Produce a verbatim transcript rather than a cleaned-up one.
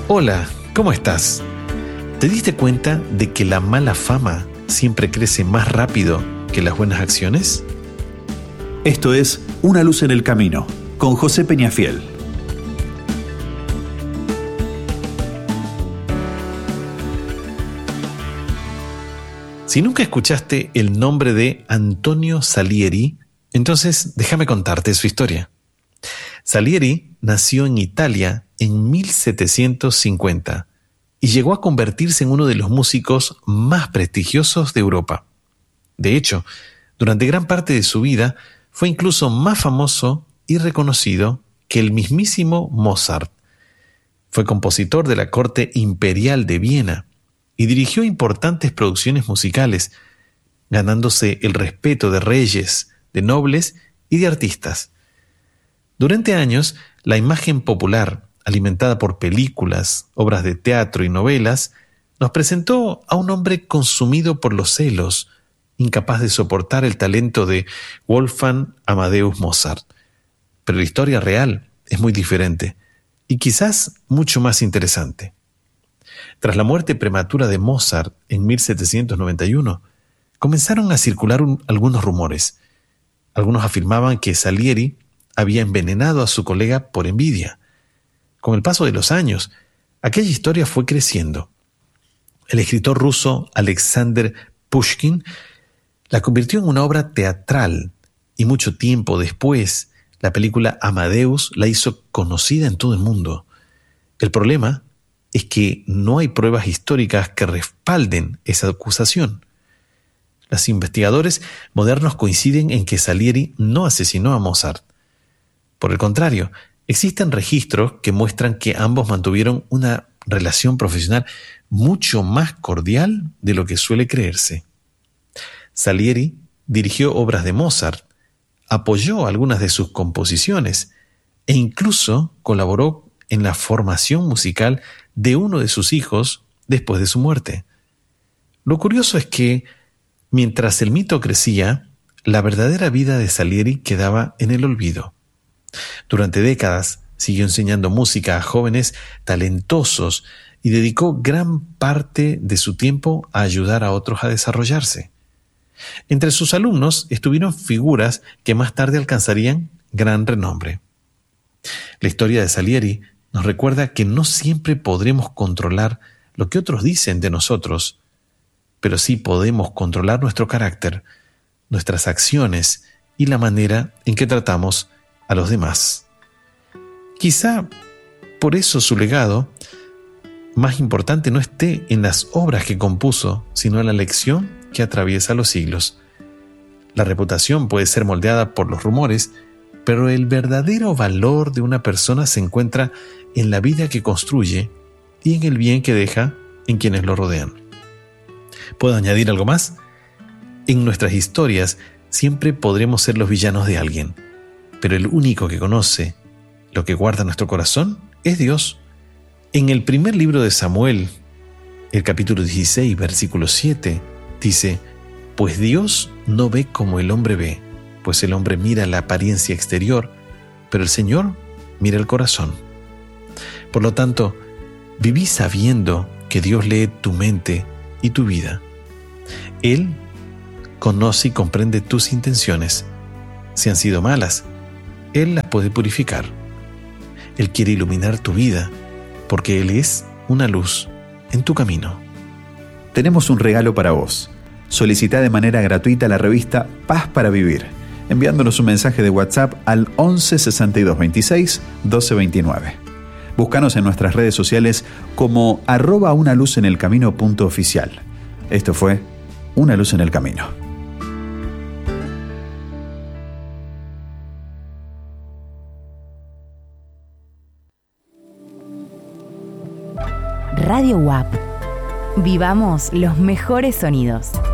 Hola, ¿cómo estás? ¿Te diste cuenta de que la mala fama siempre crece más rápido que las buenas acciones? Esto es Una luz en el camino, con José Peñafiel. Si nunca escuchaste el nombre de Antonio Salieri, entonces déjame contarte su historia. Salieri nació en Italia en mil setecientos cincuenta y llegó a convertirse en uno de los músicos más prestigiosos de Europa. De hecho, durante gran parte de su vida fue incluso más famoso y reconocido que el mismísimo Mozart. Fue compositor de la corte imperial de Viena y dirigió importantes producciones musicales, ganándose el respeto de reyes, de nobles y de artistas. Durante años, la imagen popular, alimentada por películas, obras de teatro y novelas, nos presentó a un hombre consumido por los celos, incapaz de soportar el talento de Wolfgang Amadeus Mozart. Pero la historia real es muy diferente y quizás mucho más interesante. Tras la muerte prematura de Mozart en mil setecientos noventa y uno, comenzaron a circular un, algunos rumores. Algunos afirmaban que Salieri había envenenado a su colega por envidia. Con el paso de los años, aquella historia fue creciendo. El escritor ruso Alexander Pushkin la convirtió en una obra teatral y mucho tiempo después, la película Amadeus la hizo conocida en todo el mundo. El problema es que no hay pruebas históricas que respalden esa acusación. Los investigadores modernos coinciden en que Salieri no asesinó a Mozart. Por el contrario, existen registros que muestran que ambos mantuvieron una relación profesional mucho más cordial de lo que suele creerse. Salieri dirigió obras de Mozart, apoyó algunas de sus composiciones e incluso colaboró en la formación musical de uno de sus hijos después de su muerte. Lo curioso es que, mientras el mito crecía, la verdadera vida de Salieri quedaba en el olvido. Durante décadas siguió enseñando música a jóvenes talentosos y dedicó gran parte de su tiempo a ayudar a otros a desarrollarse. Entre sus alumnos estuvieron figuras que más tarde alcanzarían gran renombre. La historia de Salieri nos recuerda que no siempre podremos controlar lo que otros dicen de nosotros, pero sí podemos controlar nuestro carácter, nuestras acciones y la manera en que tratamos a los demás. Quizá por eso su legado más importante no esté en las obras que compuso, sino en la lección que atraviesa los siglos. La reputación puede ser moldeada por los rumores, pero el verdadero valor de una persona se encuentra en la vida que construye y en el bien que deja en quienes lo rodean. ¿Puedo añadir algo más? En nuestras historias siempre podremos ser los villanos de alguien, pero el único que conoce lo que guarda nuestro corazón es Dios. En el primer libro de Samuel, el capítulo dieciséis, versículo siete, dice: «Pues Dios no ve como el hombre ve, pues el hombre mira la apariencia exterior, pero el Señor mira el corazón». Por lo tanto, viví sabiendo que Dios lee tu mente y tu vida. Él conoce y comprende tus intenciones. Si han sido malas, Él las puede purificar. Él quiere iluminar tu vida, porque Él es una luz en tu camino. Tenemos un regalo para vos. Solicita de manera gratuita la revista Paz para Vivir, enviándonos un mensaje de WhatsApp al once sesenta y dos veintiséis doce veintinueve. Búscanos en nuestras redes sociales como arroba una luz en el camino punto oficial. Esto fue Una luz en el camino. Radio U A P. Vivamos los mejores sonidos.